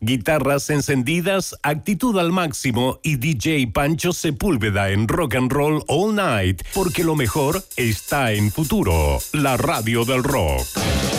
Guitarras encendidas, actitud al máximo y DJ Pancho Sepúlveda en Rock and Roll All Night, porque lo mejor está en Futuro, la radio del rock.